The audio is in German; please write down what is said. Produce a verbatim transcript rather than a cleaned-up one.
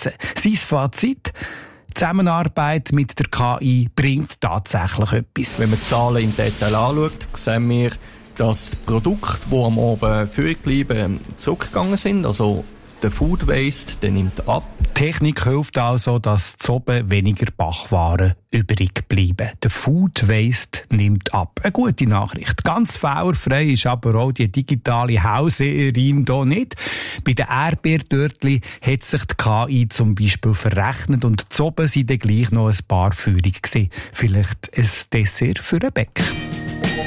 umsetzen. Sein Fazit: die Zusammenarbeit mit der K I bringt tatsächlich etwas. Wenn man die Zahlen im Detail anschaut, sehen wir, dass die Produkte, die am Abend übrig bleiben, zurückgegangen sind. Also der Food Waste, der nimmt ab. Technik hilft also, dass zu oben weniger Backwaren übrig bleiben. Der Food Waste nimmt ab. Eine gute Nachricht. Ganz fehlerfrei ist aber auch die digitale Hauseherin hier nicht. Bei den Erdbeertörtchen hat sich die K I zum Beispiel verrechnet und zu oben sind dann gleich noch ein paar Führungen gewesen. Vielleicht ein Dessert für einen Bäck.